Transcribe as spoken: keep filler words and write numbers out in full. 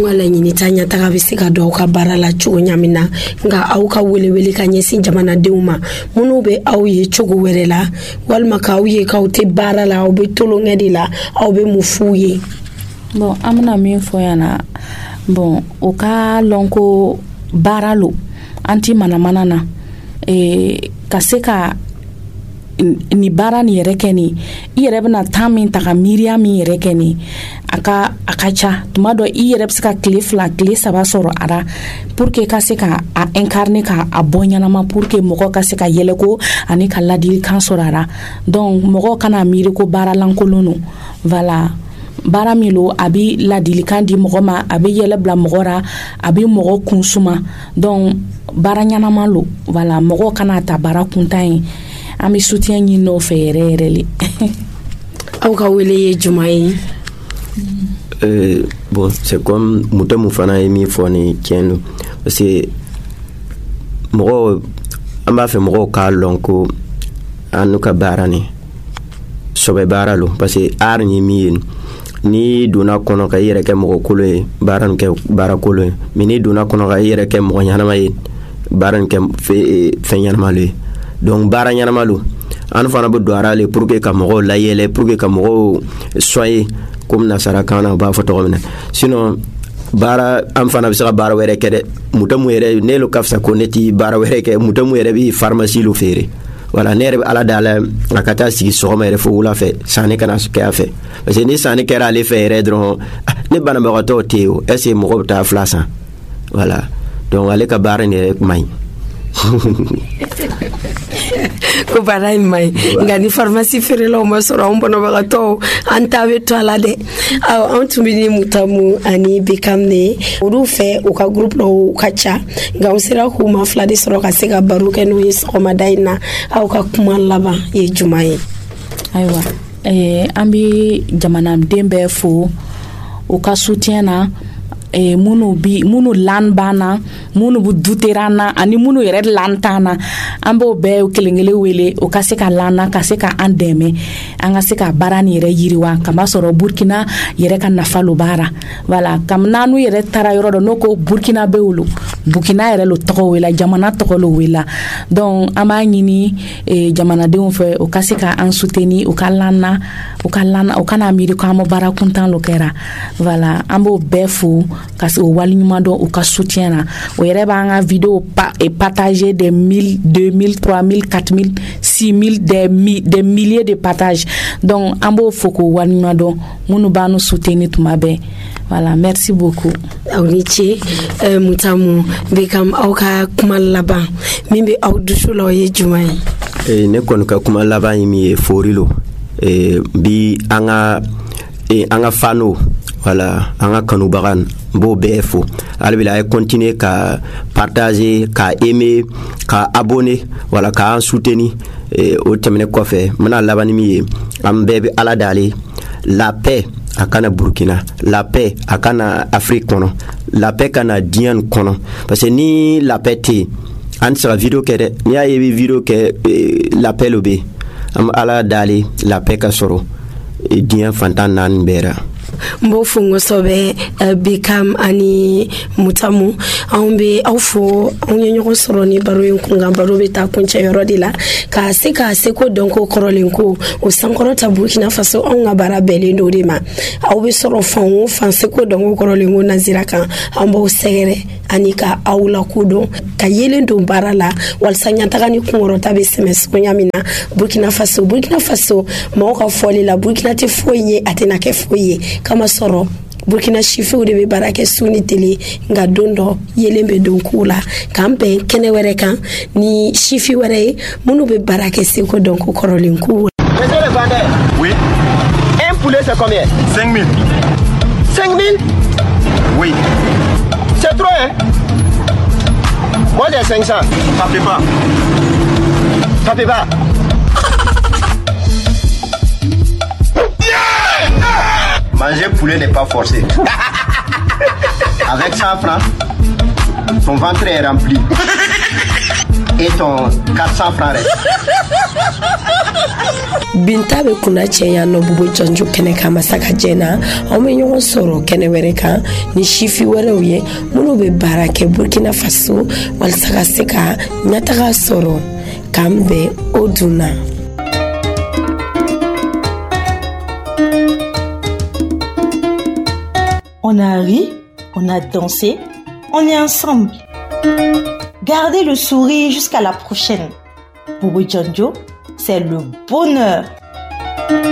an ka laɲini ta ɲataga bɛ se ka don aw ka baara la cogo ɲamin na nka aw ka welewele ka ɲɛsin jamanadenw ma minnu bɛ aw ye cogo wɛrɛ la walima k'aw ye k'aw tɛ baara la aw bɛ tolonkɛ de la aw bɛ mun f'u ye. Bon an bɛna min fɔ yan na bon o ka lɔn ko baara lo an ti manamana na eh, ka se ka ni baara ni yɛrɛ kɛ ni i yɛrɛ bɛna temps min ta ka miiriya min yɛrɛ kɛ ni a ka a ka ca tuma dɔ i yɛrɛ bɛ se ka tile fila tile saba sɔrɔ a la pour que ka se ka a incarner ka a bɔ ɲanama pour que mɔgɔ ka se ka yɛlɛko ani ka ladilikan sɔrɔ a la donc mɔgɔ kana miiri ko baara lankolon no voilà baara min lo a bɛ ladilikan di mɔgɔ ma a bɛ yɛlɛ bila mɔgɔ ra a bɛ mɔgɔ kun suma donc baara ɲanama lo voilà mɔgɔ kana ta baara kuntan ye an bɛ soutien ɲini o fɛ yɛrɛ yɛrɛ le. Aw ka wele ye juma ye? Euh, bon, c'est comme Moutamu fana ye min fɔ ni tiɲɛ don parce que mɔgɔ an b'a fɛ mɔgɔw k'a lɔn ko an n'u ka baara ni sɔbɛ baara lo parce que art ye min ye ni donna kɔnɔ ka i yɛrɛ kɛ mɔgɔ kolon ye baara nin kɛ baara kolon ye mais ni donna kɔnɔ ka i yɛrɛ kɛ mɔgɔ ɲanama ye baara nin kɛ fɛn ɲanama lo ye donc baara ɲanama lo an fana bɛ don ara le pour que ka mɔgɔw layɛlɛ pour que ka mɔgɔw soyer comme nasarakan na u b'a fɔ tɔgɔ min na sinon baara an fana bɛ se ka baara wɛrɛ kɛ dɛ Mutamu yɛrɛ ne lo ka fisa ko ne ti baara wɛrɛ kɛ Mutamu yɛrɛ bɛ pharmacie lo feere voilà ne yɛrɛ bɛ ala dala a ka taa sigi sɔgɔma yɛrɛ fo wula fɛ sanni kana kɛ a fɛ parce que ni sanni kɛra ale fɛ yɛrɛ dɔrɔn ne banabagatɔw tɛ yen o est ce que mɔgɔw bɛ taa fila san voilà donc ale ka baara ni yɛrɛ man ɲi ko baara in man ɲi nka ni pharmacie feerelaw ma sɔrɔ an banabagatɔw an ta bɛ to a la dɛ awɔ an tun bɛ ni Mutamu ani Bekam de olu fɛ u ka groupe dɔw ka ca nka an sera k'u ma fila de sɔrɔ ka se ka baro kɛ n'u ye sɔgɔmada in na aw ka kuma laban ye juma ye? Ayiwa eh, an bɛ jamanaden bɛɛ fo u ka soutien na eh, munu bi munu lan bana munu bu duterana ani munu yɛrɛ lan tana an b'o bɛɛ kelen-kelen wele o ka se ka lana ka se ka an dɛmɛ an ka se ka baara ni yɛrɛ yiriwa kama sɔrɔ Burkina yɛrɛ ka nafa lo baara voilà kam nanu yɛrɛ tara yɔrɔ dɔ no ko Burkina be wolo Burkina yɛrɛ lo tɔgɔ wela jamana tɔgɔ lo wela donc an b'a ɲini eh, jamanadenw fɛ o ka se ka an soutenir o ka lana o ka lana o kana miiri ko an ma baara kuntan lo kɛra voilà an b'o bɛɛ fo ka se o wali ɲuman dɔn o ka soutien na o yɛrɛ b'an ka vidéo pa, et partager des mille deux mille trois mille quatre mille six mille des, mi, des milliers de partages donc an b'o fo k'o wali ɲuman dɔn minnu b'an nu soutenir tuma bɛɛ voilà merci beaucoup. Aw ni ce euh, Mutamu Bekam aw ka kuma laban min bɛ aw dusu la o ye juma ye? Eh, ne kɔni ka kuma laban ye min ye fori lo eh, bi an ka eh, an ka fano voilà an ka kanubaga b'o bɛɛ fo hali bi a ye continuer ka partager ka aimer ka abonner voilà ka an soutenir eh, o tɛmɛnen kɔfɛ n bɛna laban ni min ye an bɛɛ bɛ ala dale la paix a kana Burkina la paix a kana Afrique kɔnɔ la paix kana diɲɛ nin kɔnɔ parce que ni la paix tɛ yen an tɛ se ka video kɛ dɛ n'i y'a ye i bɛ video kɛ eh, la paix lo bɛ yen an bɛ ala dale la paix ka sɔrɔ eh, diɲɛ fantan naani bɛɛ la. Mbo fungo sobe uh, Bekam ani Mutamu an be aw fo an ye ɲɔgɔn sɔrɔ ni baro in kun kan baro bɛ taa kuncɛ yɔrɔ de la ka se ka se ko dɔn ko kɔrɔlen ko o sankɔrɔ ta Burkina Faso an ka baara bɛɛlen do de ma aw bɛ sɔrɔ fan o fan se ko dɔn ko kɔrɔlen ko nazira kan an b'aw sɛgɛrɛ ani ka aw la ko dɔn ka yelen don baara la walasa ɲataga ni kunkɔrɔta bɛ sɛmɛ sogoɲa min na Burkina Faso Burkina Faso mɔgɔw ka fɔli la Burkina tɛ foyi ye a tɛna kɛ foyi ye kama sɔrɔ Burkina sifiw de bɛ baara kɛ su ni tele nka don dɔ yelen bɛ don k'u la k'an bɛn kɛnɛ wɛrɛ kan ni sifi wɛrɛ ye minnu bɛ baara kɛ seko dɔn ko kɔrɔlen k'u. Monsieur le vendeur. Oui. Un poulet c'est combien? Cinq mille. Cinq mille? Oui. C'est trop hein? Moi j'ai cinq cents. Ça fait pas. Ça fait pas. Manger poulet n'est pas forcé. Avec cent francs, ton ventre est rempli. Et ton quatre cents francs reste. Binta be kuna cɛya nɔ bubu jɔnjo kɛnɛ kan masaka jɛna anw be ɲɔgɔn sɔrɔ kɛnɛ wɛrɛ kan ni sifi wɛrɛw ye minnu be baara kɛ Burkina Faso walasa ka se ka ɲɛtaga sɔrɔ k'an bɛn o dunna. On a ri, on a dansé, on est ensemble. Gardez le sourire jusqu'à la prochaine. Boubou Djonjo, c'est le bonheur.